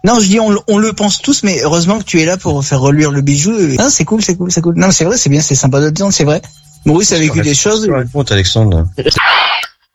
Non, je dis on le pense tous, mais heureusement que tu es là pour faire reluire le bijou. Non, c'est cool. Non, c'est vrai, c'est bien, c'est sympa de te dire, c'est vrai. Maurice a vécu des choses. Raconte, Alexandre.